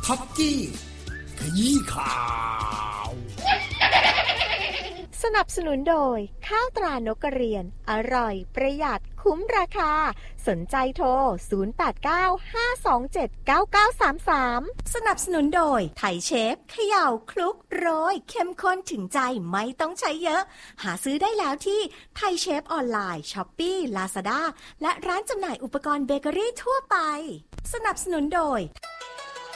ท็อปกี้ขยี้ข่าวสนับสนุนโดยข้าวตรานกกระเรียนอร่อยประหยัดคุ้มราคาสนใจโทร0895279933สนับสนุนโดยไทยเชฟเขย่าคลุกโรยเข้มข้นถึงใจไม่ต้องใช้เยอะหาซื้อได้แล้วที่ไทยเชฟออนไลน์ช้อปปี้ลาซาด้าและร้านจำหน่ายอุปกรณ์เบเกอรี่ทั่วไปสนับสนุนโดย